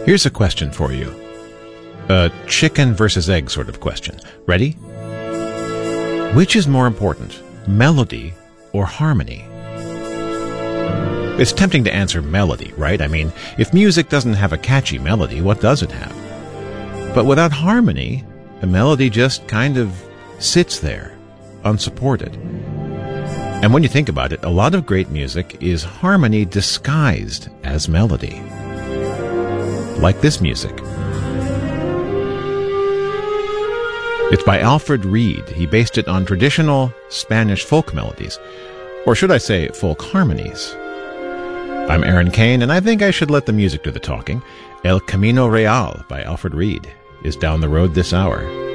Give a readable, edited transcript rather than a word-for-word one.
Here's a question for you. A chicken versus egg sort of question. Ready? Which is more important, melody or harmony? It's tempting to answer melody, right? I mean, if music doesn't have a catchy melody, what does it have? But without harmony, a melody just kind of sits there, unsupported. And when you think about it, a lot of great music is harmony disguised as melody. Like this music. It's by Alfred Reed. He based it on traditional Spanish folk melodies. Or should I say, folk harmonies. I'm Aaron Kane, and I think I should let the music do the talking. El Camino Real by Alfred Reed is down the road this hour.